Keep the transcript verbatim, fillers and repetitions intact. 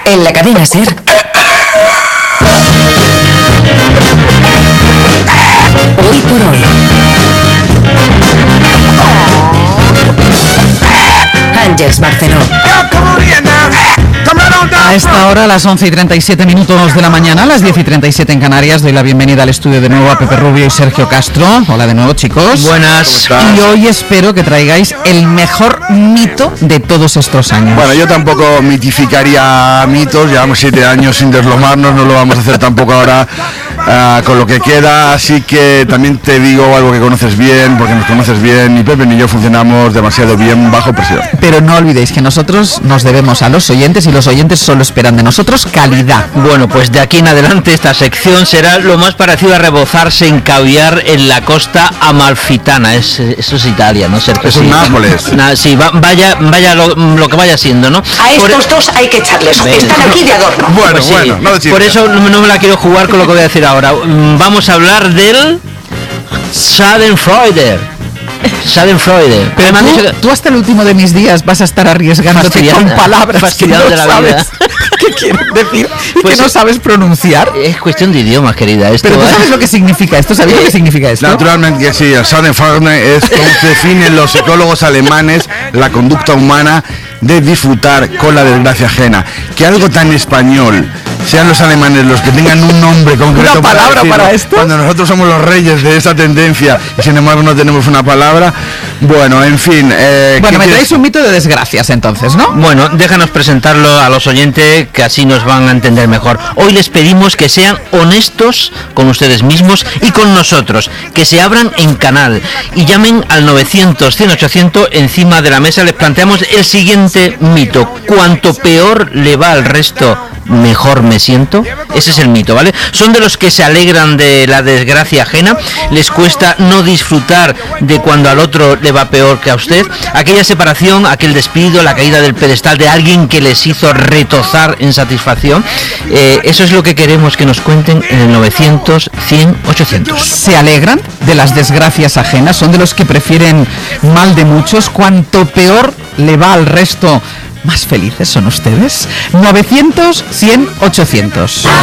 En la cadena SER. Hoy por hoy. Ángeles Barceló. A esta hora, a las once y treinta y siete minutos de la mañana, a las diez y treinta y siete en Canarias, doy la bienvenida al estudio de nuevo a Pepe Rubio y Sergio Castro. Hola de nuevo, chicos. Buenas. Y hoy espero que traigáis el mejor mito de todos estos años. Bueno, yo tampoco mitificaría mitos, llevamos siete años sin deslomarnos, no lo vamos a hacer tampoco ahora uh, con lo que queda, así que también te digo algo que conoces bien, porque nos conoces bien, ni Pepe ni yo funcionamos demasiado bien bajo presión. Pero no olvidéis que nosotros nos debemos a los oyentes y los oyentes solo esperan de nosotros calidad. Bueno, pues de aquí en adelante esta sección será lo más parecido a rebozarse en caviar en la costa amalfitana. Es, eso es Italia, ¿no? Sergio? Es un Sí. Nápoles. Na, sí, va, vaya, vaya lo, lo que vaya siendo, ¿no? A estos Por, dos hay que echarles. Ven. Están aquí de adorno. Bueno, pues sí, bueno, no de por eso no, no me la quiero jugar con lo que voy a decir ahora. Mm, Vamos a hablar del Schadenfreude. Schadenfreude. Pero Me han tú, dicho que- tú hasta el último de mis días vas a estar arriesgándote Fastidiado- con palabras que fastidiado no de la sabes vida. qué quieren decir y Pues que no sí. sabes pronunciar. Es cuestión de idiomas, querida. Esto, Pero tú ¿eh? sabes lo que significa esto, ¿sabes lo que significa esto? Naturalmente que sí, el Schadenfreude es como definen los psicólogos alemanes la conducta humana de disfrutar con la desgracia ajena. Que algo tan español sean los alemanes los que tengan un nombre concreto. ¿Una palabra decirlo, para esto? Cuando nosotros somos los reyes de esa tendencia y sin embargo no tenemos una palabra. Bueno, en fin. Eh, Bueno, ¿qué me quieres? traéis un mito de desgracias entonces, ¿no? Bueno, déjanos presentarlo a los oyentes que así nos van a entender mejor. Hoy les pedimos que sean honestos con ustedes mismos y con nosotros, que se abran en canal y llamen al novecientos, cien, ochocientos. Encima de la mesa les planteamos el siguiente mito: cuanto peor le va al resto, mejor me siento. Ese es el mito, ¿vale? Son de los que se alegran de la desgracia ajena, les cuesta no disfrutar de cuando al otro le va peor que a usted, aquella separación, aquel despido, la caída del pedestal de alguien que les hizo retozar en satisfacción. Eh, eso es lo que queremos que nos cuenten en el novecientos, cien, ochocientos. Se alegran de las desgracias ajenas, son de los que prefieren mal de muchos, cuanto peor le va al resto, más felices son ustedes. novecientos, cien, ochocientos.